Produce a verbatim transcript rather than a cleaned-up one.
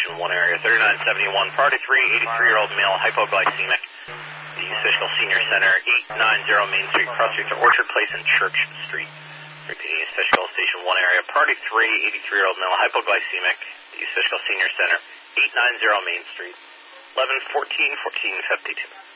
Station one area, thirty-nine seventy-one, Priority three, eighty-three-year-old male, hypoglycemic. East Fishkill Senior Center, eight ninety Main Street, cross streets to Orchard Place and Church Street. Repeating, East Fishkill Station one area, Priority three, eighty-three-year-old male, hypoglycemic. East Fishkill Senior Center, eight ninety Main Street, eleven fourteen fourteen fifty-two.